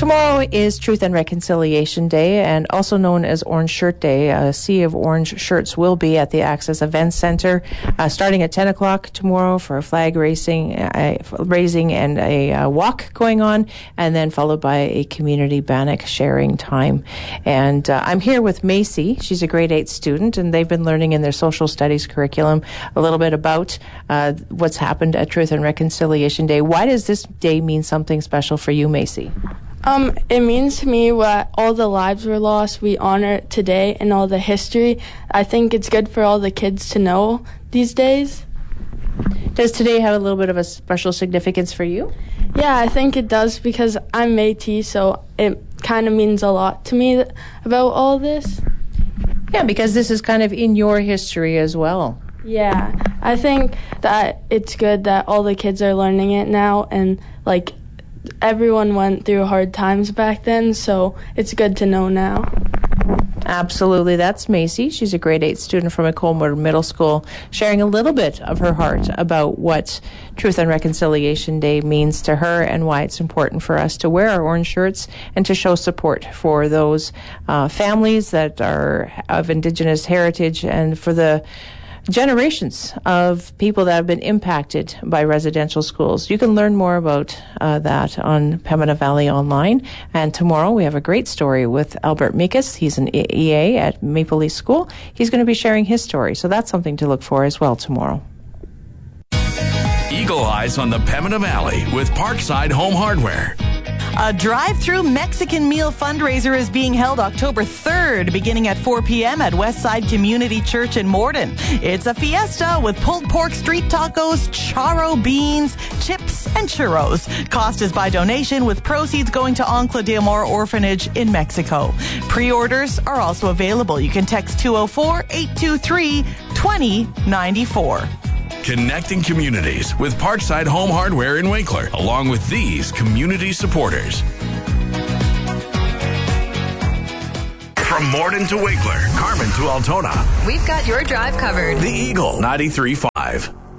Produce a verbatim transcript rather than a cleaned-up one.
Tomorrow is Truth and Reconciliation Day, and also known as Orange Shirt Day. A sea of orange shirts will be at the Access Events Center uh, starting at ten o'clock tomorrow for a flag racing, uh, raising and a uh, walk going on, and then followed by a community bannock sharing time. And uh, I'm here with Macy. She's a grade eight student, and they've been learning in their social studies curriculum a little bit about uh, what's happened at Truth and Reconciliation Day. Why does this day mean something special for you, Macy? Um, it means to me what all the lives were lost, we honor it today, and all the history. I think it's good for all the kids to know these days. Does today have a little bit of a special significance for you? Yeah, I think it does because I'm Métis, so it kind of means a lot to me about all this. Yeah, because this is kind of in your history as well. Yeah, I think that it's good that all the kids are learning it now, and like everyone went through hard times back then, so it's good to know now. Absolutely. That's Macy. She's a grade eight student from Colmore Middle School, sharing a little bit of her heart about what Truth and Reconciliation Day means to her and why it's important for us to wear our orange shirts and to show support for those uh, families that are of Indigenous heritage and for the generations of people that have been impacted by residential schools. You can learn more about uh, that on Pembina Valley Online. And tomorrow we have a great story with Albert Mikas. He's an E A at Maple Leaf School. He's going to be sharing his story. So that's something to look for as well tomorrow. Eagle Eyes on the Pembina Valley with Parkside Home Hardware. A drive-through Mexican meal fundraiser is being held October third, beginning at four p.m. at Westside Community Church in Morden. It's a fiesta with pulled pork street tacos, charro beans, chips, and churros. Cost is by donation, with proceeds going to Ancla de Amor Orphanage in Mexico. Pre-orders are also available. You can text two oh four, eight two three, two oh nine four. Connecting communities with Parkside Home Hardware in Winkler, along with these community supporters. From Morden to Winkler, Carmen to Altona. We've got your drive covered. The Eagle ninety-three point five.